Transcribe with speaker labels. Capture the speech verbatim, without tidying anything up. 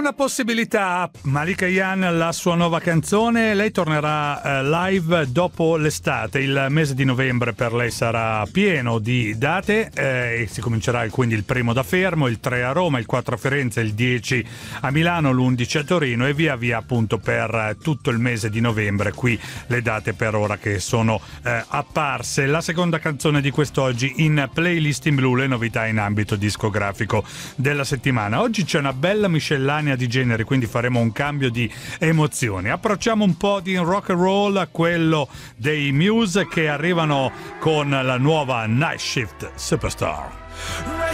Speaker 1: una possibilità. Malika Ayane, la sua nuova canzone, lei tornerà eh, live dopo l'estate. Il mese di novembre per lei sarà pieno di date eh, e si comincerà quindi il primo da Fermo, il tre a Roma, il quattro a Firenze, il dieci a Milano, l'undici a Torino e via via appunto per tutto il mese di novembre. Qui le date per ora che sono eh, apparse. La seconda canzone di quest'oggi in Playlist in Blu, le novità in ambito discografico della settimana. Oggi c'è una bella miscellanea di generi, quindi faremo un cambio di emozioni. Approcciamo un po' di rock and roll a quello dei Muse, che arrivano con la nuova Night Shift Superstar.